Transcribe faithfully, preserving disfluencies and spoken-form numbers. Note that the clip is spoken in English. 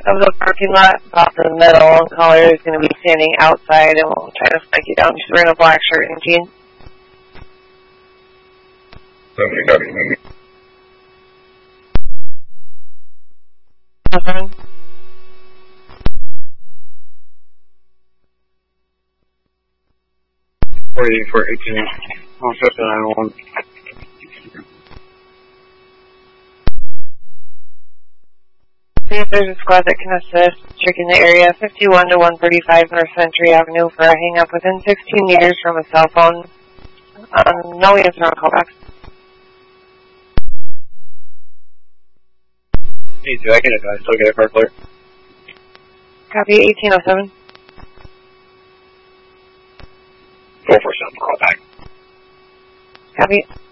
of the parking lot, off the middle, and caller is going to be standing outside and we'll try to spike you down. She's wearing a black shirt and jeans. Okay, copy. Catherine? Waiting for eighteen. Oh, fifty nine one. See if there's a squad that can assist. Checking the area, fifty-one to one thirty-five North Century Avenue for a hang-up within sixteen meters from a cell phone. Um, no answer on callbacks. Need to, I can I still get a car clear. Copy, eighteen oh seven. Go for something, call back. Copy.